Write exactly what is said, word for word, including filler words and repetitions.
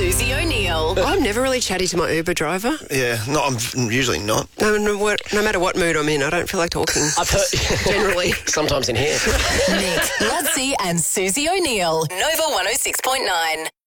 Susie O'Neill. I'm never really chatty to my Uber driver. Yeah, no, I'm usually not. No, no, what, no matter what mood I'm in, I don't feel like talking. I've heard Generally. sometimes in here. Nick, Ludsey and Susie O'Neill. Nova one oh six point nine.